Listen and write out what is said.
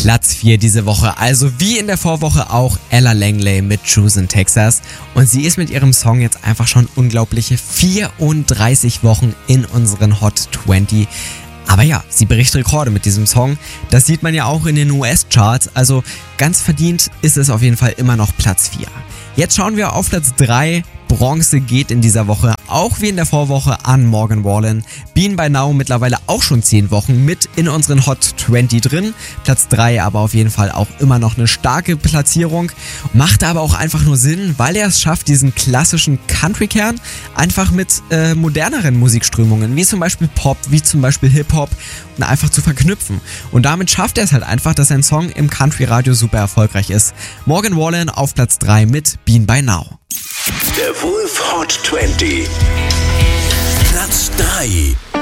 Platz 4 diese Woche, also wie in der Vorwoche auch Ella Langley mit Choose in Texas. Und sie ist mit ihrem Song jetzt einfach schon unglaubliche 34 Wochen in unseren Hot 20. Aber ja, sie bricht Rekorde mit diesem Song. Das sieht man ja auch in den US-Charts. Also ganz verdient ist es auf jeden Fall immer noch Platz 4. Jetzt schauen wir auf Platz 3. Bronze geht in dieser Woche, auch wie in der Vorwoche, an Morgan Wallen. Being by Now mittlerweile auch schon 10 Wochen mit in unseren Hot 20 drin. Platz 3 aber auf jeden Fall auch immer noch eine starke Platzierung. Macht aber auch einfach nur Sinn, weil er es schafft, diesen klassischen Country-Kern einfach mit moderneren Musikströmungen, wie zum Beispiel Pop, wie zum Beispiel Hip-Hop, einfach zu verknüpfen. Und damit schafft er es halt einfach, dass sein Song im Country-Radio super erfolgreich ist. Morgan Wallen auf Platz 3 mit Being by Now. Der Wolf Hot 20. Platz 3.